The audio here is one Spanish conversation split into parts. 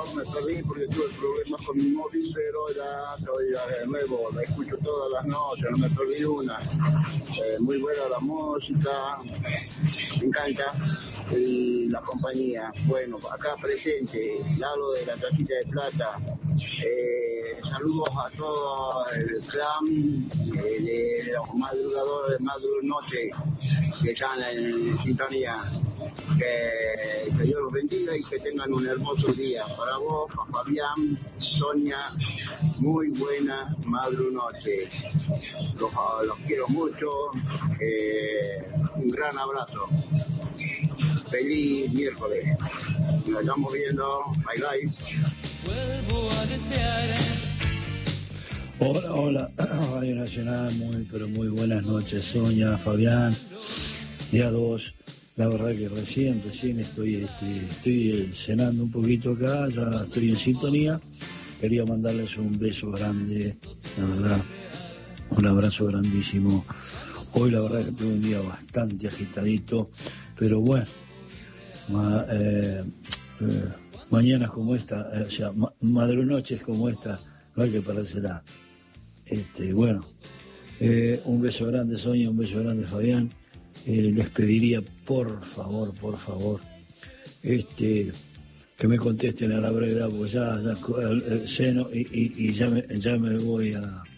me perdí porque tuve problemas con mi móvil, pero ya soy de nuevo, la escucho todas las noches, no me perdí una. Muy buena la música, me encanta, y la compañía. Bueno, acá presente, Lalo de la Tacita de Plata. Saludos a todo el clan de los madrugadores, madrunoche, que están en sintonía. Que Dios los bendiga y que tengan un hermoso día. Para vos, para Fabián, Sonia, muy buena madrunoche. Los quiero mucho. Un gran abrazo. Feliz miércoles. Nos estamos viendo. Bye bye. Vuelvo a desear. Hola, Radio Nacional, muy buenas noches, Sonia, Fabián, día 2, la verdad que recién estoy cenando un poquito acá, ya estoy en sintonía, quería mandarles un beso grande, la verdad, un abrazo grandísimo. Hoy la verdad que tuve un día bastante agitadito, pero bueno, mañanas como esta, madrunoches como esta, no hay que perdérsela. Bueno, un beso grande Sonia, un beso grande Fabián. Les pediría por favor que me contesten a la brevedad, porque ya ceno y ya me voy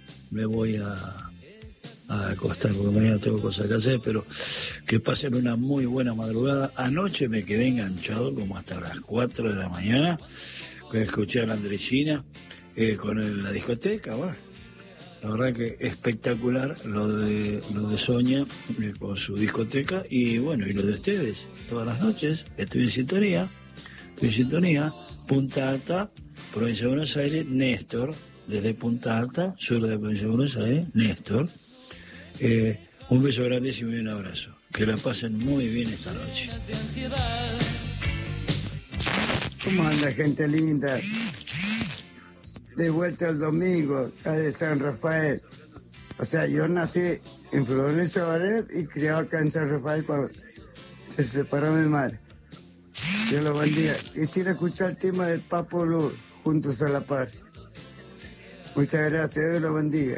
a acostar porque mañana tengo cosas que hacer, pero que pasen una muy buena madrugada. Anoche me quedé enganchado como hasta las 4 de la mañana, que escuché a la Andresina con la discoteca. Bueno, la verdad que espectacular lo de Sonia con su discoteca y bueno, y lo de ustedes, todas las noches estoy en sintonía, Punta Alta, provincia de Buenos Aires, Néstor, desde Punta Alta, sur de la provincia de Buenos Aires, Néstor. Un beso grandísimo y un abrazo. Que la pasen muy bien esta noche. ¿Cómo anda, gente linda? De vuelta el domingo, acá de San Rafael. O sea, yo nací en Florencio Varela y criado acá en San Rafael cuando se separó mi madre. Dios lo bendiga. Quisiera escuchar el tema del Papo Lur, Juntos a la Paz. Muchas gracias, Dios lo bendiga.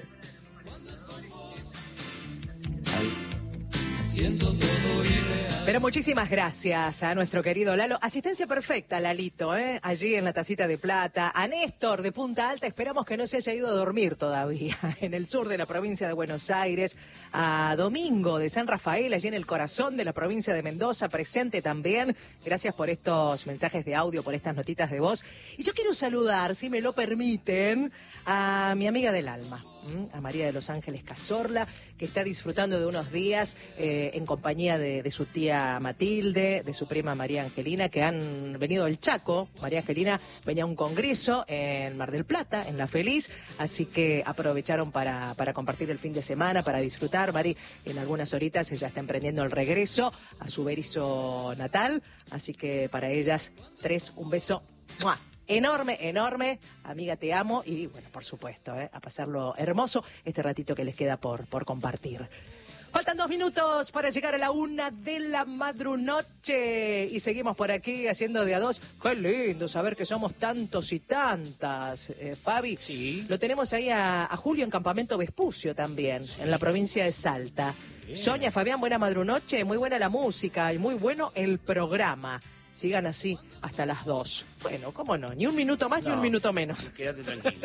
Pero muchísimas gracias a nuestro querido Lalo. Asistencia perfecta, Lalito, allí en la Tacita de Plata. A Néstor de Punta Alta, esperamos que no se haya ido a dormir todavía, en el sur de la provincia de Buenos Aires. A Domingo de San Rafael, allí en el corazón de la provincia de Mendoza, presente también. Gracias por estos mensajes de audio, por estas notitas de voz. Y yo quiero saludar, si me lo permiten, a mi amiga del alma, a María de los Ángeles Cazorla, que está disfrutando de unos días en compañía de su tía Matilde, de su prima María Angelina, que han venido del Chaco. María Angelina venía a un congreso en Mar del Plata, en La Feliz, así que aprovecharon para compartir el fin de semana, para disfrutar. Mari, en algunas horitas ella está emprendiendo el regreso a su Berisso natal, así que para ellas tres, un beso. ¡Mua! Enorme, amiga, te amo y bueno, por supuesto, a pasarlo hermoso este ratito que les queda por compartir. Faltan 2 minutos para llegar a la 1 de la madrunoche y seguimos por aquí haciendo de a 2. Qué lindo saber que somos tantos y tantas, Fabi. Sí. Lo tenemos ahí a Julio en Campamento Vespucio también, sí, en la provincia de Salta. Bien. Sonia, Fabián, buena madrunoche, muy buena la música y muy bueno el programa. Sigan así hasta las 2. Bueno, cómo no, ni un minuto más, ni un minuto menos. Quédate tranquilo.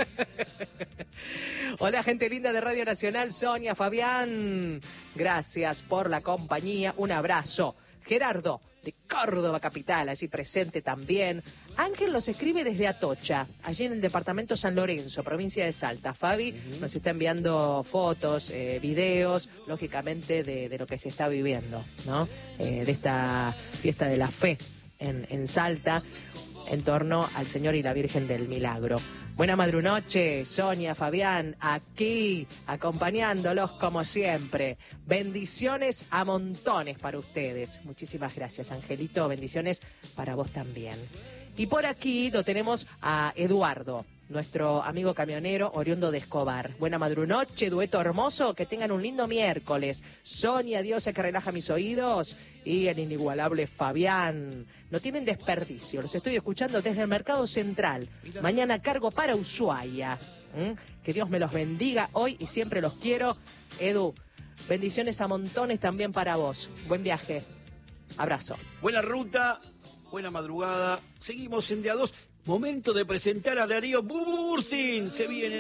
Hola, gente linda de Radio Nacional, Sonia, Fabián. Gracias por la compañía. Un abrazo. Gerardo, de Córdoba Capital, allí presente también. Ángel los escribe desde Atocha, allí en el departamento San Lorenzo, provincia de Salta. Fabi nos está enviando fotos, videos, lógicamente, de lo que se está viviendo, ¿no? De esta fiesta de la fe en Salta, en torno al Señor y la Virgen del Milagro. Buena madrunoche, Sonia, Fabián, aquí acompañándolos como siempre. Bendiciones a montones para ustedes. Muchísimas gracias, Angelito. Bendiciones para vos también. Y por aquí lo tenemos a Eduardo. nuestro amigo camionero oriundo de Escobar. Buena madrunoche, dueto hermoso, que tengan un lindo miércoles. Sonia, diosa que relaja mis oídos, y el inigualable Fabián. No tienen desperdicio, los estoy escuchando desde el Mercado Central. Mañana cargo para Ushuaia. Que Dios me los bendiga hoy y siempre los quiero. Edu, bendiciones a montones también para vos. Buen viaje. Abrazo. Buena ruta, buena madrugada. Seguimos en De A Dos. Momento de presentar a Darío Burstin. Se viene.